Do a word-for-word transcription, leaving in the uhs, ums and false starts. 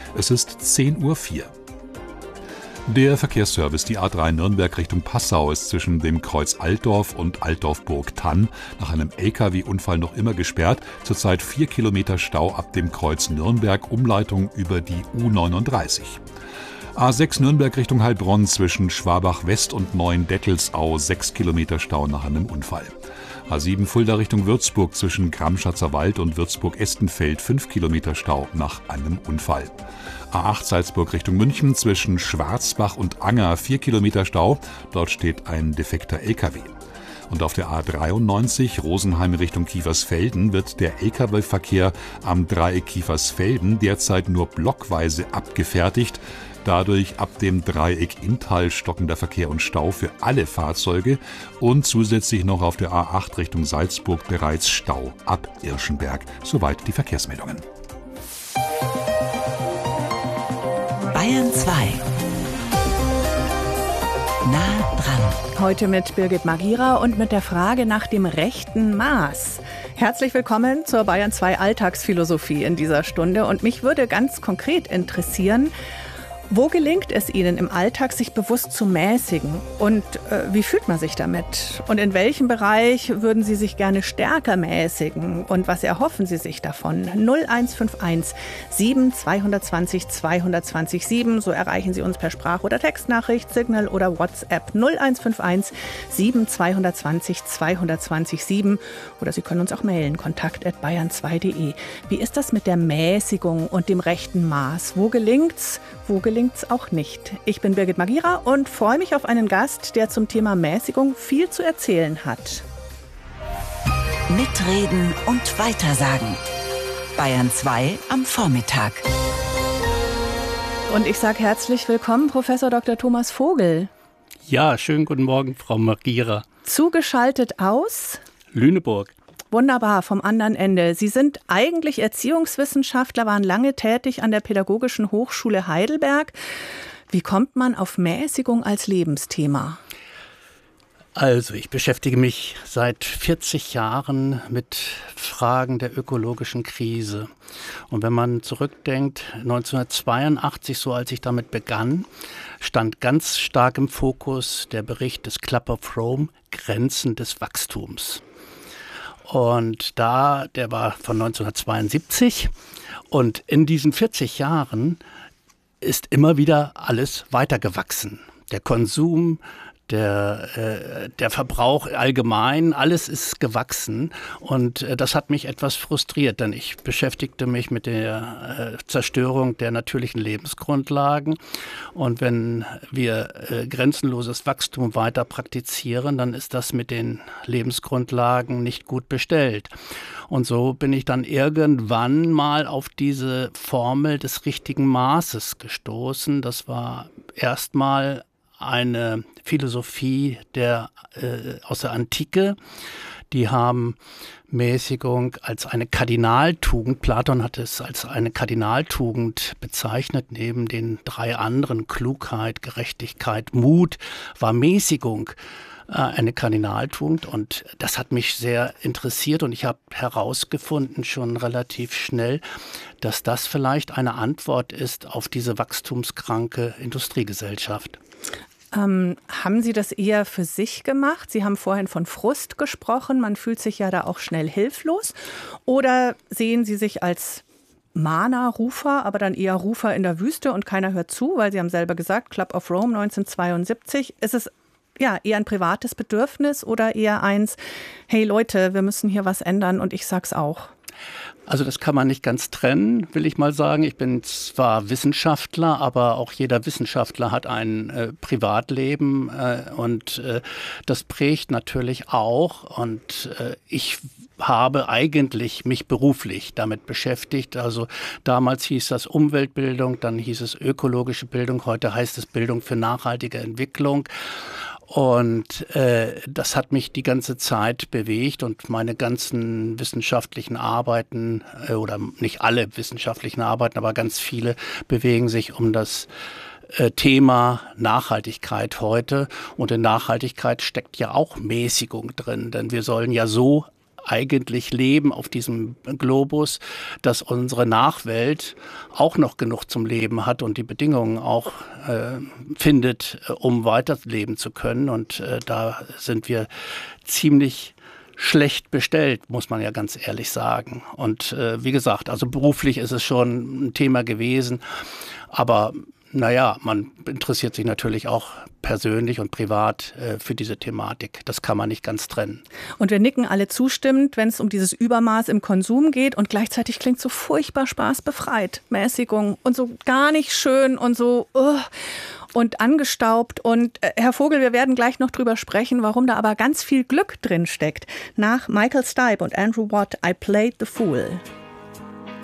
Es ist zehn Uhr vier. Der Verkehrsservice, die A drei Nürnberg Richtung Passau, ist zwischen dem Kreuz Altdorf und Altdorf-Burgthann nach einem L K W-Unfall noch immer gesperrt. Zurzeit vier Kilometer Stau ab dem Kreuz Nürnberg, Umleitung über die U neununddreißig. A sechs Nürnberg Richtung Heilbronn zwischen Schwabach West und Neuendettelsau, sechs Kilometer Stau nach einem Unfall. A sieben Fulda Richtung Würzburg zwischen Gramschatzer Wald und Würzburg-Estenfeld, fünf Kilometer Stau nach einem Unfall. A acht Salzburg Richtung München zwischen Schwarzbach und Anger, vier Kilometer Stau, dort steht ein defekter L K W. Und auf der A dreiundneunzig Rosenheim Richtung Kiefersfelden wird der L K W-Verkehr am Dreieck Kiefersfelden derzeit nur blockweise abgefertigt. Dadurch ab dem Dreieck Inntal stockender Verkehr und Stau für alle Fahrzeuge und zusätzlich noch auf der A acht Richtung Salzburg bereits Stau ab Irschenberg. Soweit die Verkehrsmeldungen. Bayern zwei. Nah dran. Heute mit Birgit Magira und mit der Frage nach dem rechten Maß. Herzlich willkommen zur Bayern zwei Alltagsphilosophie in dieser Stunde. Und mich würde ganz konkret interessieren, wo gelingt es Ihnen im Alltag, sich bewusst zu mäßigen? Und äh, wie fühlt man sich damit? Und in welchem Bereich würden Sie sich gerne stärker mäßigen? Und was erhoffen Sie sich davon? null eins fünf eins sieben zwei zwei null zwei zwei null sieben. So erreichen Sie uns per Sprach- oder Textnachricht, Signal oder WhatsApp null eins fünf eins sieben zwei zwei null zwei zwei null sieben. Oder Sie können uns auch mailen, kontakt at bayern zwei punkt de. Wie ist das mit der Mäßigung und dem rechten Maß? Wo gelingt's? Wo gelingt's auch nicht? Ich bin Birgit Magira und freue mich auf einen Gast, der zum Thema Mäßigung viel zu erzählen hat. Mitreden und weitersagen. Bayern zwei am Vormittag. Und ich sage herzlich willkommen, Professor Doktor Thomas Vogel. Ja, schönen guten Morgen, Frau Magira. Zugeschaltet aus Lüneburg. Wunderbar, vom anderen Ende. Sie sind eigentlich Erziehungswissenschaftler, waren lange tätig an der Pädagogischen Hochschule Heidelberg. Wie kommt man auf Mäßigung als Lebensthema? Also, ich beschäftige mich seit vierzig Jahren mit Fragen der ökologischen Krise. Und wenn man zurückdenkt, neunzehnhundertzweiundachtzig, so als ich damit begann, stand ganz stark im Fokus der Bericht des Club of Rome, Grenzen des Wachstums. Und da, der war von neunzehnhundertzweiundsiebzig und in diesen vierzig Jahren ist immer wieder alles weitergewachsen. Der Konsum, der, äh, der Verbrauch allgemein, alles ist gewachsen und äh, das hat mich etwas frustriert, denn ich beschäftigte mich mit der äh, Zerstörung der natürlichen Lebensgrundlagen und wenn wir äh, grenzenloses Wachstum weiter praktizieren, dann ist das mit den Lebensgrundlagen nicht gut bestellt. Und so bin ich dann irgendwann mal auf diese Formel des richtigen Maßes gestoßen. Das war erstmal eine Philosophie der, äh, aus der Antike. Die haben Mäßigung als eine Kardinaltugend, Platon hat es als eine Kardinaltugend bezeichnet, neben den drei anderen, Klugheit, Gerechtigkeit, Mut, war Mäßigung äh, eine Kardinaltugend und das hat mich sehr interessiert und ich habe herausgefunden schon relativ schnell, dass das vielleicht eine Antwort ist auf diese wachstumskranke Industriegesellschaft. Ähm, haben Sie das eher für sich gemacht? Sie haben vorhin von Frust gesprochen. Man fühlt sich ja da auch schnell hilflos. Oder sehen Sie sich als Mahner-Rufer, aber dann eher Rufer in der Wüste und keiner hört zu, weil Sie haben selber gesagt, Club of Rome neunzehnhundertzweiundsiebzig. Ist es ja eher ein privates Bedürfnis oder eher eins, hey Leute, wir müssen hier was ändern und ich sag's auch? Also das kann man nicht ganz trennen, will ich mal sagen. Ich bin zwar Wissenschaftler, aber auch jeder Wissenschaftler hat ein äh, Privatleben äh, und äh, das prägt natürlich auch. Und äh, ich habe eigentlich mich beruflich damit beschäftigt. Also damals hieß das Umweltbildung, dann hieß es ökologische Bildung, heute heißt es Bildung für nachhaltige Entwicklung. Und äh, das hat mich die ganze Zeit bewegt und meine ganzen wissenschaftlichen Arbeiten, äh, oder nicht alle wissenschaftlichen Arbeiten, aber ganz viele bewegen sich um das äh, Thema Nachhaltigkeit heute. Und in Nachhaltigkeit steckt ja auch Mäßigung drin, denn wir sollen ja so eigentlich leben auf diesem Globus, dass unsere Nachwelt auch noch genug zum Leben hat und die Bedingungen auch äh, findet, um weiterleben zu können. Und äh, da sind wir ziemlich schlecht bestellt, muss man ja ganz ehrlich sagen. Und äh, wie gesagt, also beruflich ist es schon ein Thema gewesen, aber naja, man interessiert sich natürlich auch persönlich und privat äh, für diese Thematik. Das kann man nicht ganz trennen. Und wir nicken alle zustimmend, wenn es um dieses Übermaß im Konsum geht. Und gleichzeitig klingt so furchtbar spaßbefreit. Mäßigung und so gar nicht schön und so uh, und angestaubt. Und äh, Herr Vogel, wir werden gleich noch drüber sprechen, warum da aber ganz viel Glück drin steckt. Nach Michael Stipe und Andrew Watt, I Played the Fool.